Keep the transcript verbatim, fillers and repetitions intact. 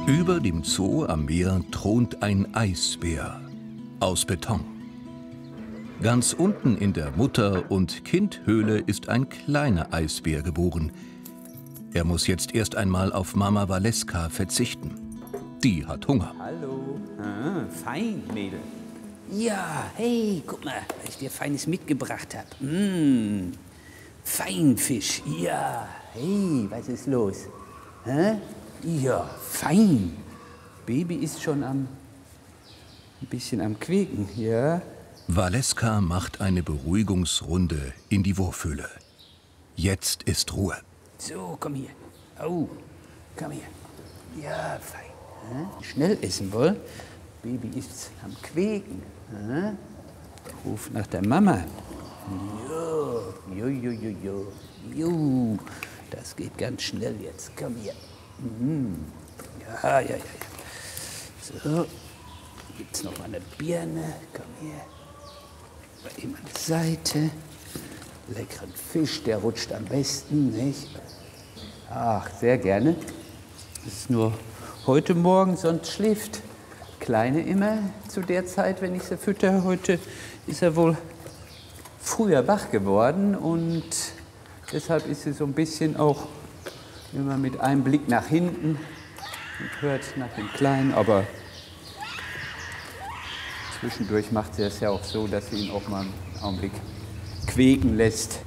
Über dem Zoo am Meer thront ein Eisbär aus Beton. Ganz unten in der Mutter- und Kindhöhle ist ein kleiner Eisbär geboren. Er muss jetzt erst einmal auf Mama Valeska verzichten. Die hat Hunger. Hallo. Ah, fein, Mädel. Ja, hey, guck mal, was ich dir Feines mitgebracht habe. Mmh, Feinfisch, ja. Hey, was ist los? Hä? Ja, fein. Baby ist schon am, ein bisschen am Quäken, ja. Valeska macht eine Beruhigungsrunde in die Wurfhöhle. Jetzt ist Ruhe. So, komm hier. Oh, komm hier. Ja, fein. Hä? Schnell essen wohl. Baby ist am Quäken. Hä? Ruf nach der Mama. Jo, jo, jo, jo, jo. Jo, das geht ganz schnell jetzt. Komm hier. Mhm. Ja, ja, ja, ja. So, gibt's noch mal eine Birne. Komm hier. Bei ihm an der Seite. Leckeren Fisch, der rutscht am besten, nicht? Ach, sehr gerne. Es ist nur heute Morgen, sonst schläft Kleine immer zu der Zeit, wenn ich sie fütter. Heute ist er wohl früher wach geworden und deshalb ist sie so ein bisschen auch immer mit einem Blick nach hinten und hört nach dem Kleinen, aber zwischendurch macht sie es ja auch so, dass sie ihn auch mal einen Augenblick quäken lässt.